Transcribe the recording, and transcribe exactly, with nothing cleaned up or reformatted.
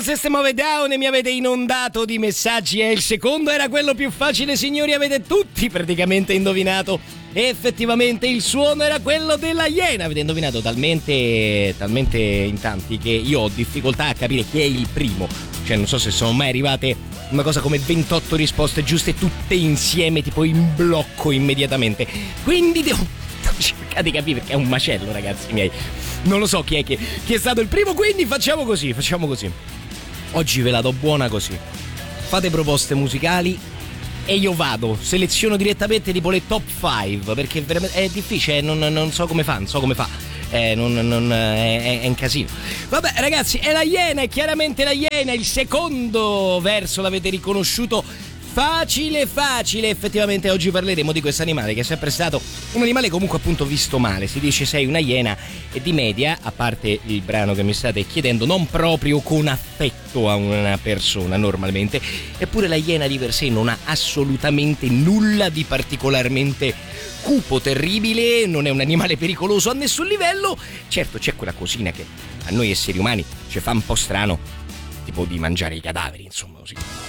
System of a Down e mi avete inondato di messaggi e il secondo era quello più facile, signori, avete tutti praticamente indovinato. E effettivamente il suono era quello della iena. Avete indovinato talmente, talmente in tanti che io ho difficoltà a capire chi è il primo. Cioè non so se sono mai arrivate una cosa come ventotto risposte giuste tutte insieme, tipo in blocco immediatamente. Quindi devo cercare di capire perché è un macello, ragazzi miei. Non lo so chi è che chi è stato il primo, quindi facciamo così, facciamo così. Oggi ve la do buona così. Fate proposte musicali e io vado, seleziono direttamente tipo le top cinque, perché veramente è difficile, non, non so come fa, non so come fa. Eh, non, non, è, è un casino. Vabbè ragazzi, è la iena, è chiaramente la iena. Il secondo verso l'avete riconosciuto facile facile. Effettivamente oggi parleremo di questo animale che è sempre stato un animale comunque appunto visto male. Si dice sei una iena e di media, a parte il brano che mi state chiedendo, non proprio con affetto a una persona normalmente. Eppure la iena di per sé non ha assolutamente nulla di particolarmente cupo, terribile, non è un animale pericoloso a nessun livello. Certo c'è quella cosina che a noi esseri umani ci fa un po' strano, tipo di mangiare i cadaveri, insomma così.